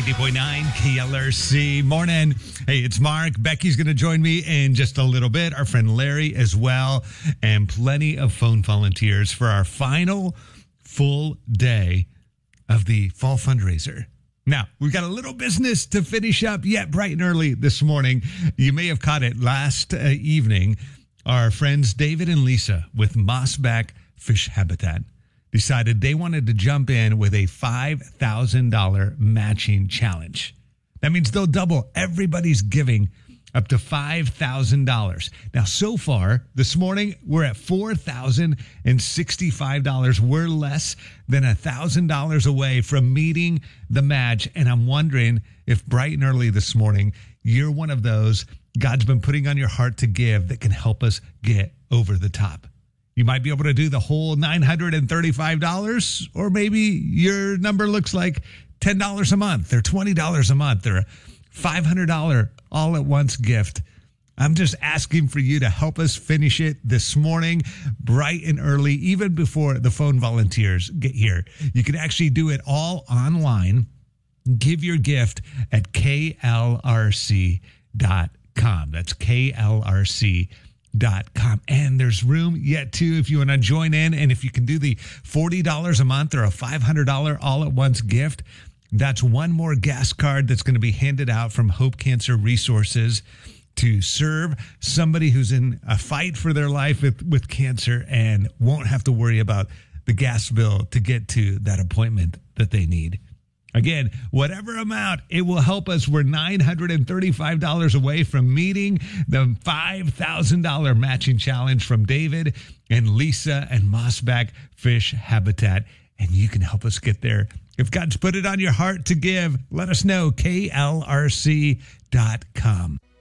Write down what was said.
90.9 KLRC. Morning. Hey, it's Mark. Becky's going to join me in just a little bit. Our friend Larry as well. And plenty of phone volunteers for our final full day of the fall fundraiser. Now, we've got a little business to finish up yet bright and early this morning. You may have caught it last evening. Our friends David and Lisa with Mossback Fish Habitat decided they wanted to jump in with a $5,000 matching challenge. That means they'll double everybody's giving up to $5,000. Now, so far, this morning, we're at $4,065. We're less than $1,000 away from meeting the match. And I'm wondering if bright and early this morning, you're one of those God's been putting on your heart to give that can help us get over the top. You might be able to do the whole $935, or maybe your number looks like $10 a month or $20 a month or a $500 all-at-once gift. I'm just asking for you to help us finish it this morning, bright and early, even before the phone volunteers get here. You can actually do it all online. Give your gift at klrc.com. That's klrc.com. And there's room yet too if you want to join in. And if you can do the $40 a month or a $500 all-at-once gift, that's one more gas card that's going to be handed out from Hope Cancer Resources to serve somebody who's in a fight for their life with cancer and won't have to worry about the gas bill to get to that appointment that they need. Again, whatever amount, it will help us. We're $935 away from meeting the $5,000 matching challenge from David and Lisa and Mossback Fish Habitat. And you can help us get there. If God's put it on your heart to give, let us know. KLRC.com.